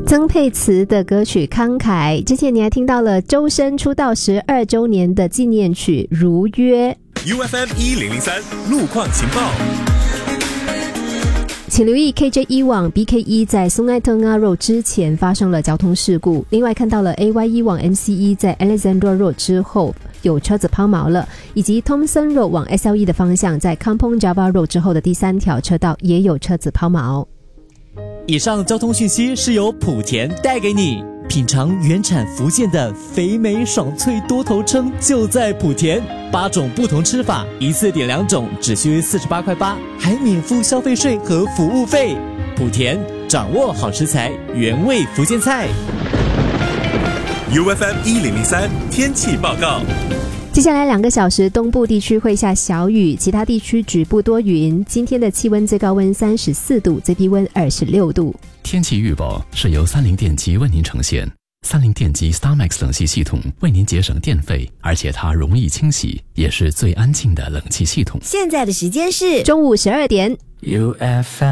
曾沛慈的歌曲《慷慨》，之前你还听到了周深出道12周年的纪念曲《如约》。 UFM 1003路况情报， 请留意 KJ 一往 BK1 在松爱特亚 Road 之前发生了交通事故，另外看到了 AY1 往 MCE 在 Alexandra Road 之后有车子抛锚了，以及 Thomson Road 往 SLE 的方向在 Kampong Java Road 之后的第3条车道也有车子抛锚。 以上交通讯息是由莆田带给你，品尝原产福建的肥美爽脆多头称就在莆田，8种不同吃法，一次点2种只需48块8，还免付消费税和服务费。莆田掌握好食材，原味福建菜。 UFM 1003天气报告。 接下来2个小时，东部地区会下小雨，其他地区局部多云。今天的气温最高温34度，最低温26度。 天气预报是由30电机为您呈现。30电机 StarMax 冷气系统为您节省电费，而且它容易清洗，也是最安静的冷气系统。 现在的时间是中午12点。 UFM